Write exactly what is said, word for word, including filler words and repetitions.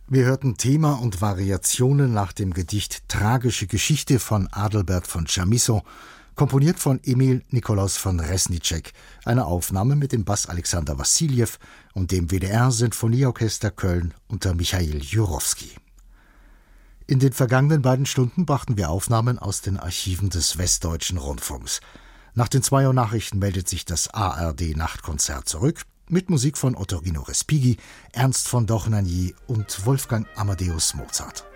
Wir hörten Thema und Variationen nach dem Gedicht Tragische Geschichte von Adalbert von Chamisso, komponiert von Emil Nikolaus von Resnicek, eine Aufnahme mit dem Bass Alexander Wassiljew und dem W D R-Sinfonieorchester Köln unter Michail Jurowski. In den vergangenen beiden Stunden brachten wir Aufnahmen aus den Archiven des Westdeutschen Rundfunks. Nach den zwei Uhr Nachrichten meldet sich das A R D-Nachtkonzert zurück, mit Musik von Ottorino Respighi, Ernst von Dohnanyi und Wolfgang Amadeus Mozart.